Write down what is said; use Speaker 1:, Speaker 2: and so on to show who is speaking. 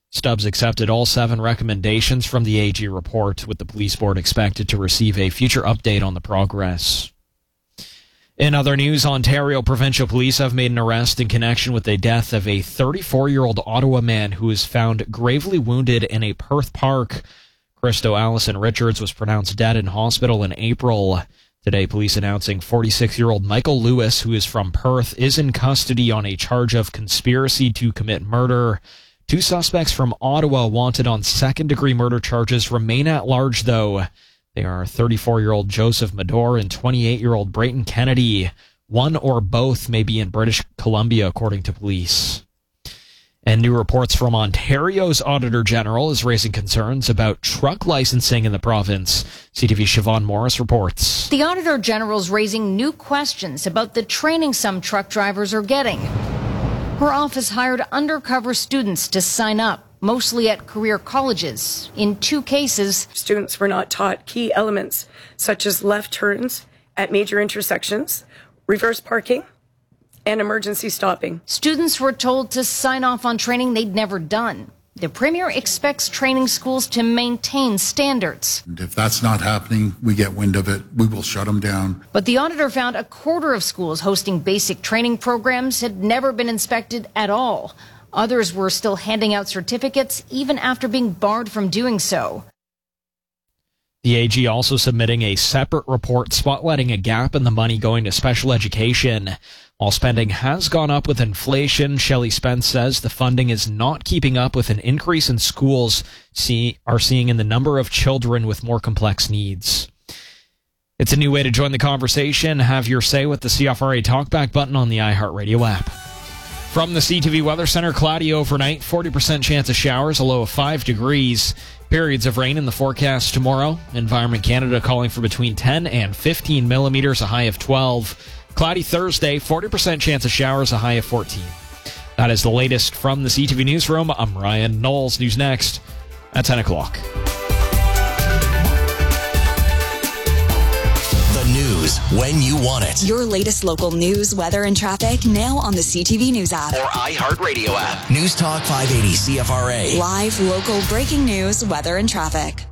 Speaker 1: Stubbs accepted all 7 recommendations from the AG report, with the police board expected to receive a future update on the progress. In other news, Ontario Provincial Police have made an arrest in connection with the death of a 34-year-old Ottawa man who was found gravely wounded in a Perth park. Christo Allison Richards was pronounced dead in hospital in April. Today, police announcing 46-year-old Michael Lewis, who is from Perth, is in custody on a charge of conspiracy to commit murder. 2 suspects from Ottawa wanted on second-degree murder charges remain at large, though. They are 34-year-old Joseph Mador and 28-year-old Brayton Kennedy. One or both may be in British Columbia, according to police. And new reports from Ontario's Auditor General is raising concerns about truck licensing in the province. CTV's Siobhan Morris reports.
Speaker 2: The Auditor General's raising new questions about the training some truck drivers are getting. Her office hired undercover students to sign up, mostly at career colleges. In 2 cases,
Speaker 3: students were not taught key elements such as left turns at major intersections, reverse parking, and emergency stopping.
Speaker 2: Students were told to sign off on training they'd never done. The Premier expects training schools to maintain standards.
Speaker 4: And if that's not happening, we get wind of it, we will shut them down.
Speaker 2: But the auditor found a quarter of schools hosting basic training programs had never been inspected at all. Others were still handing out certificates even after being barred from doing so.
Speaker 1: The AG also submitting a separate report spotlighting a gap in the money going to special education. While spending has gone up with inflation, Shelley Spence says the funding is not keeping up with an increase in schools are seeing in the number of children with more complex needs. It's a new way to join the conversation. Have your say with the CFRA Talkback button on the iHeartRadio app. From the CTV Weather Center, cloudy overnight, 40% chance of showers, a low of 5 degrees. Periods of rain in the forecast tomorrow. Environment Canada calling for between 10 and 15 millimeters, a high of 12. Cloudy Thursday, 40% chance of showers, a high of 14. That is the latest from the CTV Newsroom. I'm Ryan Knowles. News next at 10 o'clock.
Speaker 5: The news when you want it.
Speaker 6: Your latest local news, weather, and traffic now on the CTV News app.
Speaker 5: Or iHeartRadio app. News Talk 580 CFRA.
Speaker 6: Live, local, breaking news, weather, and traffic.